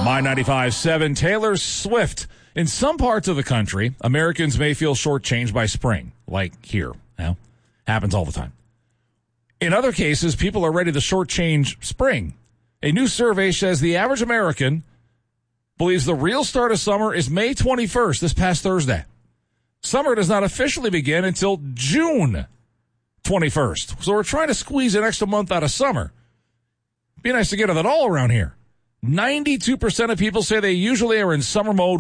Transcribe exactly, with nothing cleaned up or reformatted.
My ninety-five point seven, Taylor Swift. In some parts of the country, Americans may feel shortchanged by spring, like here. You know, happens all the time. In other cases, people are ready to shortchange spring. A new survey says the average American believes the real start of summer is May twenty-first, this past Thursday. Summer does not officially begin until June twenty-first. So we're trying to squeeze an extra month out of summer. Be nice to get it all around here. ninety-two percent of people say they usually are in summer mode